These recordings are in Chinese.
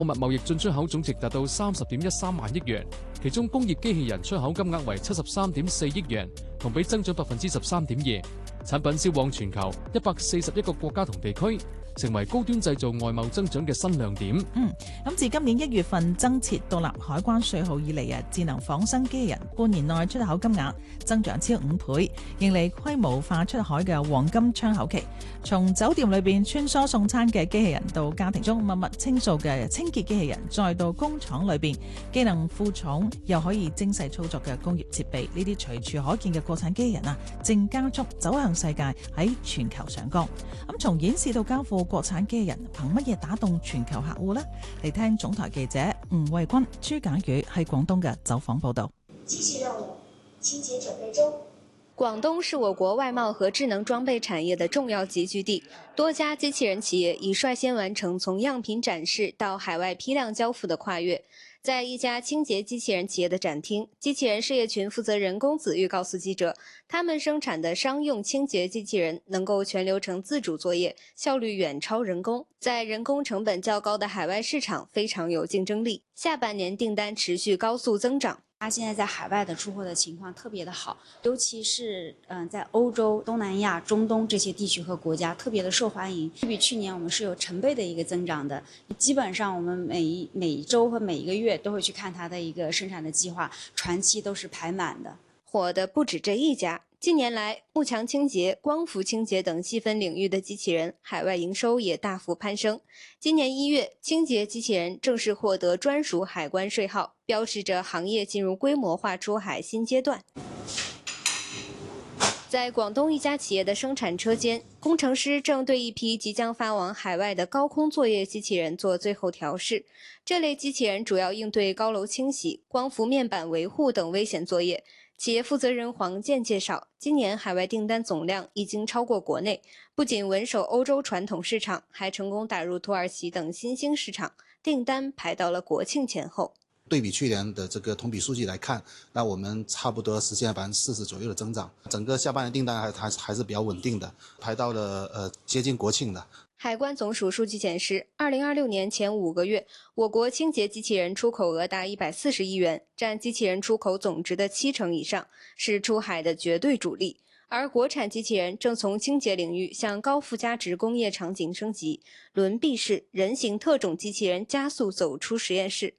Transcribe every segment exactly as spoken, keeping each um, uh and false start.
貨物貿易進出口總值達到三十點一三萬億元，其中工業機器人出口金額為七十三點四億元，同比增長百分之十三點二。產品銷往全球一百四十一個國家同地區，成為高端製造外貿增長嘅新亮點。 嗯，咁自今年一月份增設獨立海關稅號以嚟啊，智能仿生機器人半年內出口金額增長超五倍，迎嚟規模化出海嘅黃金窗口期。從酒店裏邊穿梭送餐嘅機器人，到家庭中默默清掃嘅清潔機器人，再到工廠裏邊既能負重又可以精細操作嘅工業設備，呢啲隨處可見嘅國產機器人啊，正加速走向世界，喺全球上崗。咁從演示到交付，國產機器人憑乜嘢打動全球客戶呢？嚟聽總台記者吳慧君、朱簡宇喺廣東嘅走訪報道。 繼續任務，清潔準備中。 廣東是我國外貿和智能裝備產業的重要集聚地，多家機器人企業已率先完成從樣品展示到海外批量交付的跨越。在一家清潔機器人企業的展廳，機器人事業群負責人龚子玉告訴記者，他們生產的商用清潔機器人能夠全流程自主作業，效率遠超人工，在人工成本較高的海外市場非常有競爭力。下半年訂單持續高速增長。 它現在在海外的出貨的情況特別的好，尤其是嗯在歐洲、東南亞、中東這些地區和國家特別的受歡迎，比去年我們是有成倍的一個增長的。基本上我們每一每一週和每一個月都會去看它的一個生產的計劃，船期都是排滿的。 火的不止這一家。近年來，幕牆清潔、光伏清潔等細分領域的機器人海外營收也大幅攀升。今年一月，清潔機器人正式獲得專屬海關稅號，標示着行業進入規模化出海新階段。在廣東一家企業的生產車間，工程師正對一批即將發往海外的高空作業機器人做最後調試。這類機器人主要應對高樓清洗、光伏面板維護等危險作業。企業負責人黃健介紹，今年海外訂單總量已經超過國內，不僅穩守歐洲傳統市場，還成功打入土耳其等新興市場，訂單排到了國慶前後。 對比去年的這個同比數據來看，那我們差不多實現了百分之四十左右的增長，整個下半年訂單還還還是比較穩定的，排到了呃接近國慶的。 海關總署數據顯示，二零二六年前五個月，我國清潔機器人出口額達一百四十億元，佔機器人出口總值的七成以上，是出海的絕對主力。而國產機器人正從清潔領域向高附加值工業場景升級，輪臂式人形特種機器人加速走出實驗室。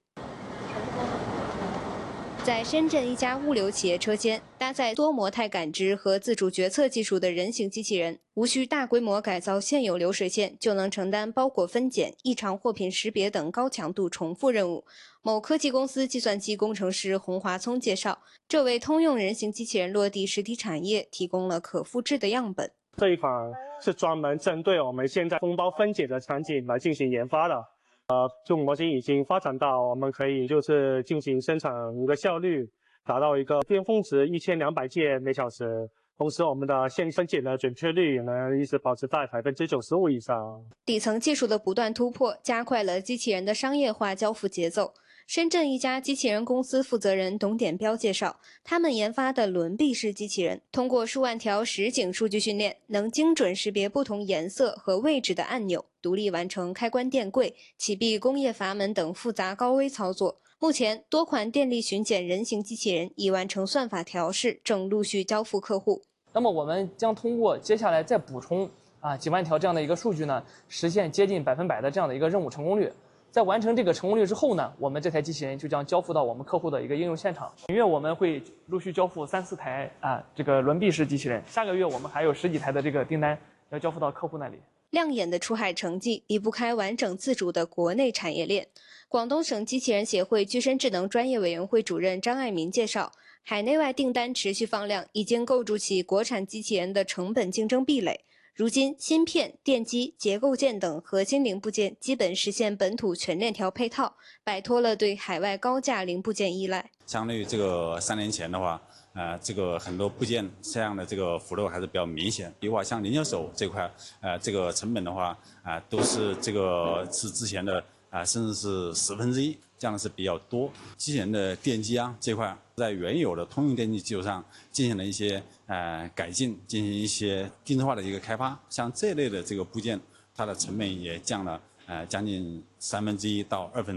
在深圳一家物流企業車間，搭載多模態感知和自主決策技術的人形機器人，無需大規模改造現有流水線，就能承擔包裹分揀、異常貨品識別等高強度重複任務。某科技公司計算機工程師洪華聰介紹，這為通用人形機器人落地實體產業提供了可複製的樣本。 這一款是專門針對我們現在封包分揀的場景來進行研發的。呃，就模型已經發展到我們可以就是進行生產一個效率達到一個巔峰值一千兩百件每小時，同時我們的線分揀的準確率呢一直保持在百分之九十五以上。 底層技術的不斷突破，加快了機器人的商業化交付節奏。深圳一家機器人公司負責人董典彪介紹，他們研發的輪臂式機器人，通過數萬條實景數據訓練，能精準識別不同顏色和位置的按鈕，獨立完成開關電櫃、啟閉工業閥門等複雜高危操作。目前，多款電力巡檢人形機器人已完成算法調試，正陸續交付客戶。 那麼我們將通過接下來再補充啊幾萬條這樣的一個數據呢，實現接近百分百的這樣的一個任務成功率。在完成這個成功率之後呢，我們這台機器人就將交付到我們客戶的一個應用現場。本月我們會陸續交付三四台啊這個輪臂式機器人，下個月我們還有十幾台的這個訂單要交付到客戶那裡。 亮眼的出海成績離不開完整自主的國內產業鏈。廣東省機器人協會具身智能專業委員會主任張愛民介紹，海內外訂單持續放量，已經構築起國產機器人的成本競爭壁壘。如今，芯片、電機、結構件等核心零部件基本實現本土全鏈條配套，擺脫了對海外高價零部件依賴。 相對於這個三年前的話，呃，這個很多部件這樣的這個幅度還是比較明顯。比如話像零件手這塊，呃，這個成本的話，啊、呃，都是這個是之前的啊、呃，甚至是十分之一，這樣的是比較多。機器人的電機啊這塊，在原有的通用電機基礎上進行了一些呃改進，進行一些定制化的一個開發。像這類的這個部件，它的成本也降了呃將近三分之一到二分。